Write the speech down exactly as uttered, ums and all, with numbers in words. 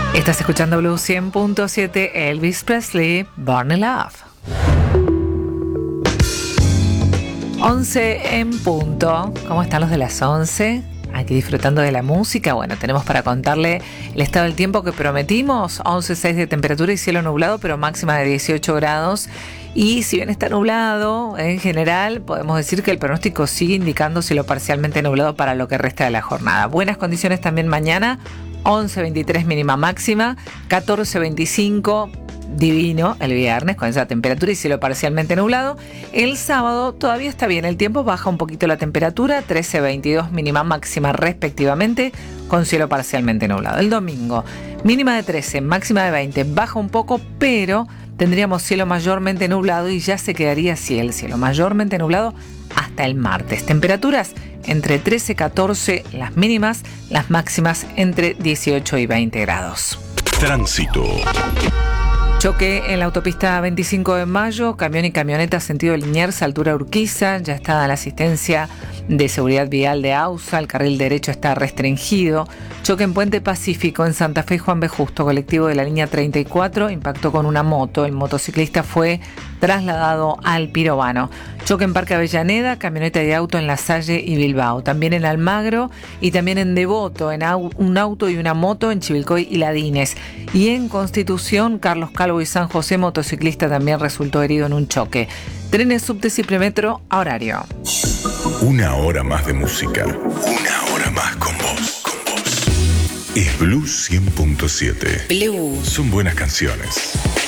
Estás escuchando Blue cien punto siete, Elvis Presley, Born in Love. once en punto. ¿Cómo están los de las once? Aquí disfrutando de la música. Bueno, tenemos para contarle el estado del tiempo que prometimos. once coma seis de temperatura y cielo nublado, pero máxima de dieciocho grados. Y si bien está nublado, en general podemos decir que el pronóstico sigue indicando cielo parcialmente nublado para lo que resta de la jornada. Buenas condiciones también mañana. once coma veintitrés mínima máxima, catorce coma veinticinco divino el viernes con esa temperatura y cielo parcialmente nublado. El sábado todavía está bien el tiempo, baja un poquito la temperatura, trece coma veintidós mínima máxima respectivamente con cielo parcialmente nublado. El domingo mínima de trece, máxima de veinte, baja un poco, pero tendríamos cielo mayormente nublado y ya se quedaría así el cielo mayormente nublado hasta el martes. Temperaturas entre trece y catorce las mínimas, las máximas entre dieciocho y veinte grados. Tránsito. Choque en la autopista veinticinco de mayo, camión y camioneta sentido Liniers, altura Urquiza, ya está la asistencia de seguridad vial de AUSA, el carril derecho está restringido. Choque en Puente Pacífico, en Santa Fe, Juan B. Justo, colectivo de la línea treinta y cuatro, impactó con una moto, el motociclista fue trasladado al Pirobano. Choque en Parque Avellaneda, camioneta y auto en La Salle y Bilbao, también en Almagro y también en Devoto, en au- un auto y una moto en Chivilcoy y Ladines. Y en Constitución, Carlos Calvo y San José, motociclista también resultó herido en un choque. Trenes subte Cipremetro a horario. Una hora más de música. Una hora más con vos. Con vos. Es Blue cien punto siete. Blue. Son buenas canciones.